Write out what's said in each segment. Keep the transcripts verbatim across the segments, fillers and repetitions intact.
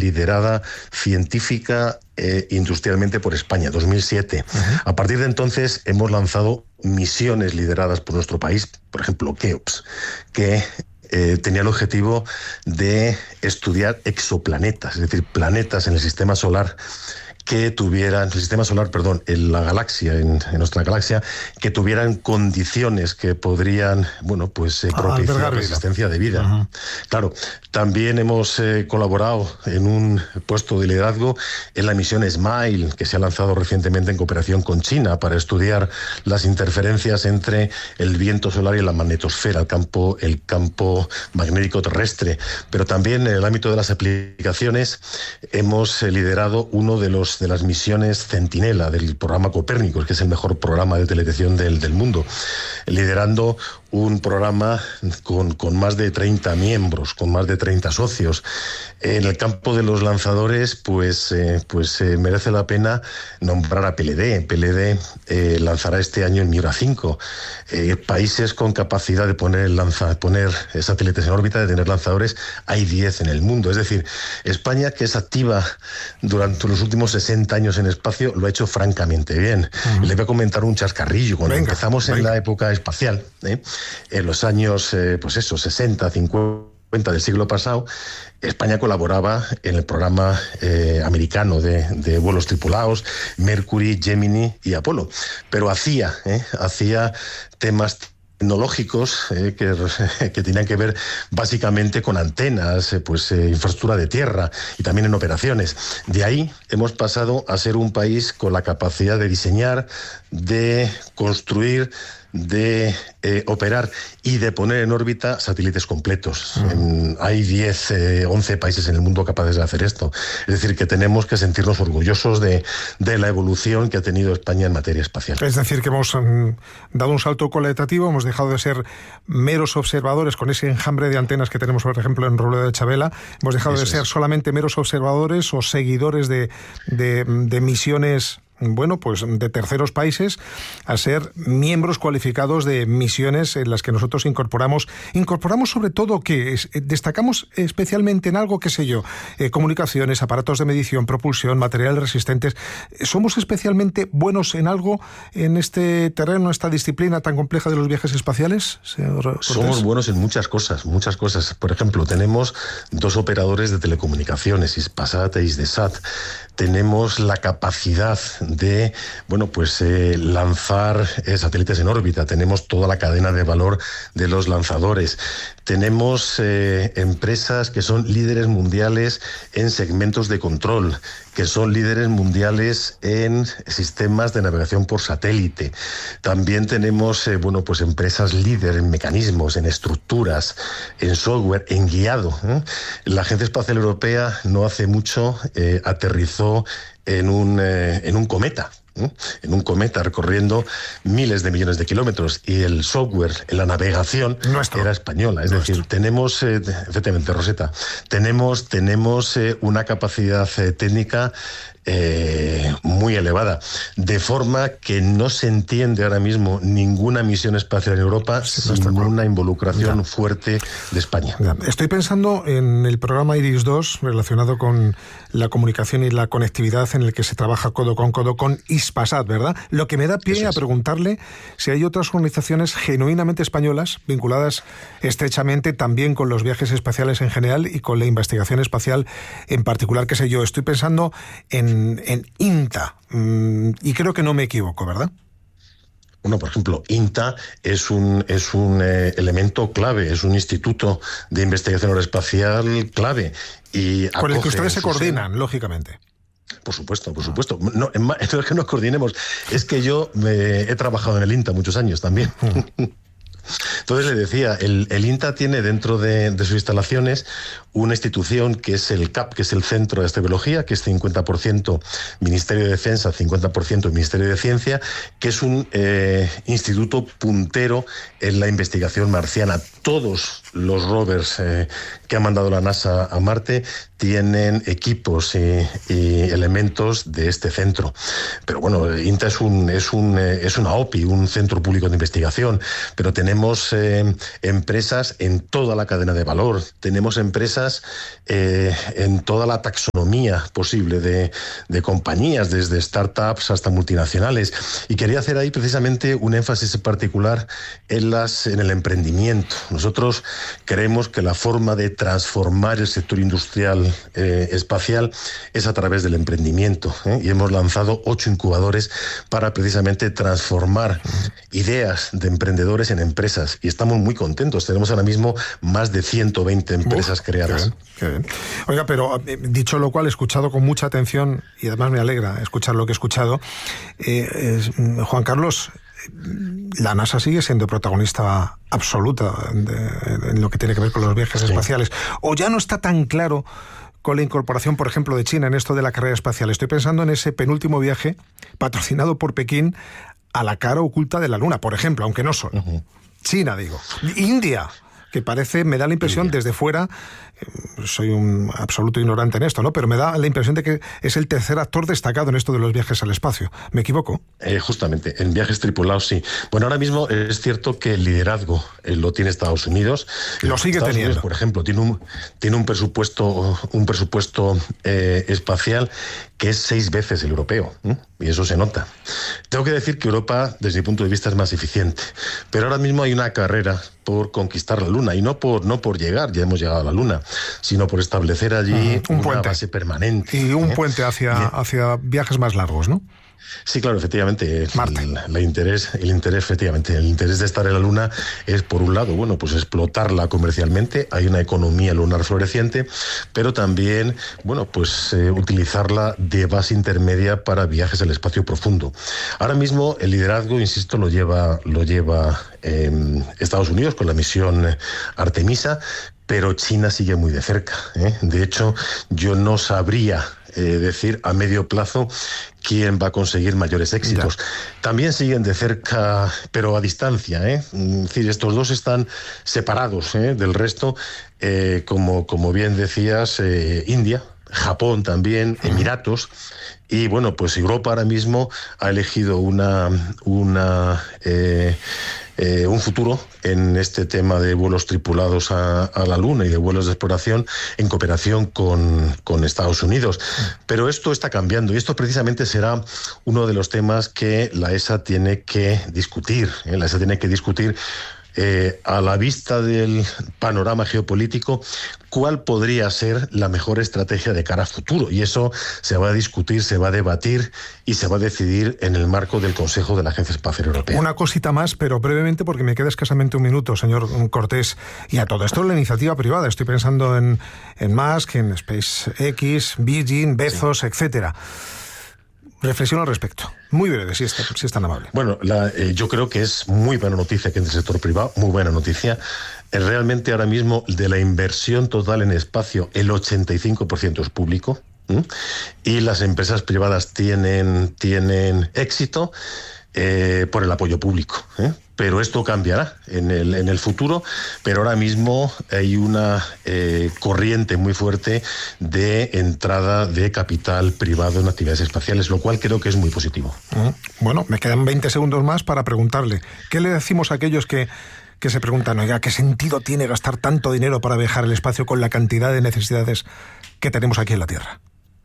liderada científica e industrialmente por España, dos mil siete. Uh-huh. A partir de entonces hemos lanzado misiones lideradas por nuestro país, por ejemplo, Keops, que eh, tenía el objetivo de estudiar exoplanetas, es decir, planetas en el sistema solar que tuvieran, el sistema solar, perdón, en la galaxia, en, en nuestra galaxia, que tuvieran condiciones que podrían, bueno, pues eh, propiciar ah, la existencia de vida. Uh-huh. Claro, también hemos eh, colaborado en un puesto de liderazgo en la misión SMILE, que se ha lanzado recientemente en cooperación con China para estudiar las interferencias entre el viento solar y la magnetosfera, el campo, el campo magnético terrestre. Pero también en el ámbito de las aplicaciones hemos eh, liderado uno de los de las misiones Centinela del programa Copérnicos, que es el mejor programa de teledetección del, del mundo, liderando un programa con, con más de treinta miembros, con más de treinta socios. En el campo de los lanzadores, pues, eh, pues eh, merece la pena nombrar a P L D. P L D eh, lanzará este año el Miura cinco. Eh, países con capacidad de poner, lanza, poner satélites en órbita, de tener lanzadores, hay diez en el mundo. Es decir, España, que es activa durante los últimos sesenta años en espacio, lo ha hecho francamente bien. Uh-huh. Le voy a comentar un chascarrillo. Cuando venga, empezamos venga. en la época espacial, ¿eh? en los años, eh, pues eso, sesenta, cincuenta del siglo pasado, España colaboraba en el programa eh, americano de, de vuelos tripulados, Mercury, Gemini y Apolo, pero hacía, eh, hacía temas tecnológicos eh, que, que tenían que ver básicamente con antenas, eh, pues eh, infraestructura de tierra y también en operaciones. De ahí hemos pasado a ser un país con la capacidad de diseñar, de construir, de eh, operar y de poner en órbita satélites completos. Uh-huh. En, hay diez, eh, once países en el mundo capaces de hacer esto. Es decir, que tenemos que sentirnos orgullosos de, de la evolución que ha tenido España en materia espacial. Es decir, que hemos um, dado un salto cualitativo, hemos dejado de ser meros observadores con ese enjambre de antenas que tenemos, por ejemplo, en Robledo de Chabela. Hemos dejado Eso de ser es. solamente meros observadores o seguidores de, de, de misiones, bueno, pues de terceros países, a ser miembros cualificados de misiones en las que nosotros incorporamos, incorporamos sobre todo que es, destacamos especialmente en algo, qué sé yo, eh, comunicaciones, aparatos de medición, propulsión, materiales resistentes. ¿Somos especialmente buenos en algo en este terreno, en esta disciplina tan compleja de los viajes espaciales, señor Cortés? Somos buenos en muchas cosas, muchas cosas. Por ejemplo, tenemos dos operadores de telecomunicaciones, Hispasat e Hisdesat. Tenemos la capacidad de, bueno, pues eh, lanzar eh, satélites en órbita. Tenemos toda la cadena de valor de los lanzadores. Tenemos eh, empresas que son líderes mundiales en segmentos de control, que son líderes mundiales en sistemas de navegación por satélite. También tenemos, eh, bueno, pues empresas líderes en mecanismos, en estructuras, en software, en guiado, ¿eh? La Agencia Espacial Europea no hace mucho eh, aterrizó en un, eh, en un cometa. ¿eh? En un cometa recorriendo miles de millones de kilómetros, y el software en la navegación Nuestro. era española. Es Nuestro. decir, tenemos, eh, efectivamente, Rosetta, tenemos, tenemos eh, una capacidad eh, técnica Eh, muy elevada, de forma que no se entiende ahora mismo ninguna misión espacial en Europa sí, sin una involucración ya. fuerte de España. Ya. Estoy pensando en el programa Iris dos relacionado con la comunicación y la conectividad, en el que se trabaja codo con codo con Hispasat, ¿verdad? Lo que me da pie Eso a preguntarle si hay otras organizaciones genuinamente españolas vinculadas estrechamente también con los viajes espaciales en general y con la investigación espacial en particular. Qué sé yo, estoy pensando en en INTA, y creo que no me equivoco, ¿verdad? Bueno, por ejemplo, INTA es un, es un eh, elemento clave, es un instituto de investigación aeroespacial clave. Y con el que ustedes se coordinan, lógicamente. Por supuesto, por supuesto. No, no es que nos coordinemos, es que yo me, he trabajado en el INTA muchos años también. Entonces le decía, el, el INTA tiene dentro de, de sus instalaciones una institución que es el C A P, que es el Centro de Astrobiología, que es cincuenta por ciento Ministerio de Defensa, cincuenta por ciento Ministerio de Ciencia, que es un eh, instituto puntero en la investigación marciana. Todos los rovers eh, que ha mandado la NASA a Marte tienen equipos y, y elementos de este centro. Pero bueno, INTA es un es un eh, es una O P I, un centro público de investigación, pero tenemos eh, empresas en toda la cadena de valor, tenemos empresas eh, en toda la taxonomía economía posible de, de compañías, desde startups hasta multinacionales. Y quería hacer ahí precisamente un énfasis en particular en, las, en el emprendimiento. Nosotros creemos que la forma de transformar el sector industrial eh, espacial es a través del emprendimiento, ¿eh? Y hemos lanzado ocho incubadores para precisamente transformar ideas de emprendedores en empresas. Y estamos muy contentos. Tenemos ahora mismo más de ciento veinte empresas Uf, creadas. Qué bien, qué bien. Oiga, pero dicho lo cual, he escuchado con mucha atención, y además me alegra escuchar lo que he escuchado. Eh, eh, Juan Carlos, la NASA sigue siendo protagonista absoluta de, en lo que tiene que ver con los viajes sí. espaciales. ¿O ya no está tan claro con la incorporación, por ejemplo, de China en esto de la carrera espacial? Estoy pensando en ese penúltimo viaje patrocinado por Pekín a la cara oculta de la Luna, por ejemplo, aunque no solo. Uh-huh. China, digo. India, que parece, me da la impresión India. desde fuera, soy un absoluto ignorante en esto, ¿no? Pero me da la impresión de que es el tercer actor destacado en esto de los viajes al espacio. ¿Me equivoco? Eh, justamente, en viajes tripulados sí. Bueno, ahora mismo es cierto que el liderazgo eh, lo tiene Estados Unidos. Lo sigue Estados teniendo. Unidos, por ejemplo, tiene un, tiene un presupuesto, un presupuesto eh, espacial que es seis veces el europeo, ¿eh? Y eso se nota. Tengo que decir que Europa, desde mi punto de vista, es más eficiente. Pero ahora mismo hay una carrera por conquistar la Luna, y no por, no por llegar, ya hemos llegado a la Luna, sino por establecer allí uh, un una puente. base permanente. Y un ¿eh? puente hacia, y, hacia viajes más largos, ¿no? Sí, claro, efectivamente. El, el, interés, el interés, efectivamente, el interés de estar en la Luna es, por un lado, bueno, pues explotarla comercialmente. Hay una economía lunar floreciente, pero también, bueno, pues eh, utilizarla de base intermedia para viajes al espacio profundo. Ahora mismo el liderazgo, insisto, lo lleva, lo lleva eh, Estados Unidos con la misión Artemisa, pero China sigue muy de cerca, ¿eh? De hecho, yo no sabría eh, decir a medio plazo quién va a conseguir mayores éxitos. Ya. También siguen de cerca, pero a distancia, ¿eh? Es decir, estos dos están separados, ¿eh? del resto, eh, como, como bien decías, eh, India, Japón también, Emiratos. Y bueno, pues Europa ahora mismo ha elegido una, una eh, eh, un futuro en este tema de vuelos tripulados a, a la Luna y de vuelos de exploración en cooperación con, con Estados Unidos. Pero esto está cambiando, y esto precisamente será uno de los temas que la E S A tiene que discutir. ¿eh? La E S A tiene que discutir Eh, a la vista del panorama geopolítico, cuál podría ser la mejor estrategia de cara a futuro. Y eso se va a discutir, se va a debatir y se va a decidir en el marco del Consejo de la Agencia Espacial Europea. Una cosita más, pero brevemente, porque me queda escasamente un minuto, señor Cortés. Y a todo esto la iniciativa privada. Estoy pensando en, en Musk, en SpaceX, Virgin, Bezos, sí. etcétera. Reflexión al respecto. Muy breve, si es, si es tan amable. Bueno, la, eh, yo creo que es muy buena noticia que en el sector privado, muy buena noticia. Eh, realmente ahora mismo de la inversión total en espacio, el ochenta y cinco por ciento es público. ¿eh? Y las empresas privadas tienen, tienen éxito eh, por el apoyo público. ¿eh? Pero esto cambiará en el, en el futuro, pero ahora mismo hay una eh, corriente muy fuerte de entrada de capital privado en actividades espaciales, lo cual creo que es muy positivo. Bueno, me quedan veinte segundos más para preguntarle, ¿qué le decimos a aquellos que, que se preguntan, oiga, ¿qué sentido tiene gastar tanto dinero para viajar al espacio con la cantidad de necesidades que tenemos aquí en la Tierra?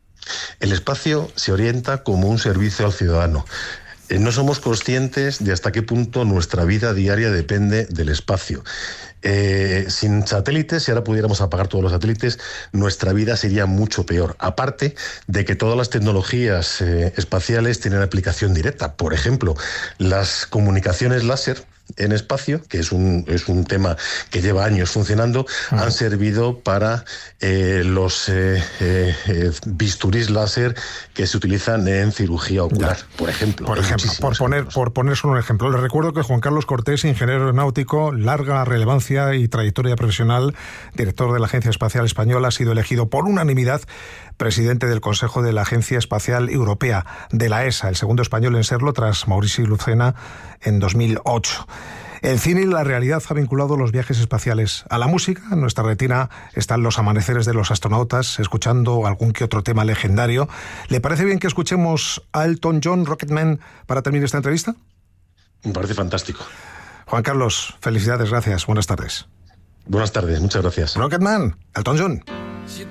El espacio se orienta como un servicio al ciudadano. No somos conscientes de hasta qué punto nuestra vida diaria depende del espacio. Eh, sin satélites, si ahora pudiéramos apagar todos los satélites, nuestra vida sería mucho peor. Aparte de que todas las tecnologías eh, espaciales tienen aplicación directa. Por ejemplo, las comunicaciones láser en espacio, que es un, es un tema que lleva años funcionando, uh-huh. han servido para eh, los eh, eh, bisturís láser que se utilizan en cirugía ocular, ya. por ejemplo. Por ejemplo, por poner, por poner solo un ejemplo. Les recuerdo que Juan Carlos Cortés, ingeniero aeronáutico, larga relevancia y trayectoria profesional, director de la Agencia Espacial Española, ha sido elegido por unanimidad presidente del Consejo de la Agencia Espacial Europea, de la E S A, el segundo español en serlo tras Maurici Lucena en dos mil ocho. El cine y la realidad ha vinculado los viajes espaciales a la música. En nuestra retina están los amaneceres de los astronautas, escuchando algún que otro tema legendario. ¿Le parece bien que escuchemos a Elton John, Rocketman, para terminar esta entrevista? Me parece fantástico. Juan Carlos, felicidades, gracias, buenas tardes. Buenas tardes, muchas gracias. Rocketman, Elton John.